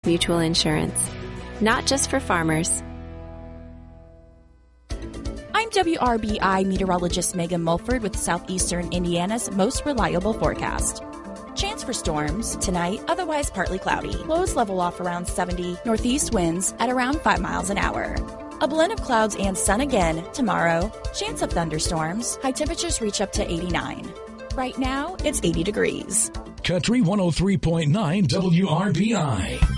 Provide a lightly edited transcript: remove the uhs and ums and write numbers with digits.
Mutual Insurance. Not just for farmers. I'm WRBI meteorologist Megan Mulford with Southeastern Indiana's most reliable forecast. Chance for storms tonight, otherwise partly cloudy. Lows level off around 70, northeast winds at around 5 miles an hour. A blend of clouds and sun again tomorrow. Chance of thunderstorms. High temperatures reach up to 89. Right now, it's 80 degrees. Country 103.9 WRBI.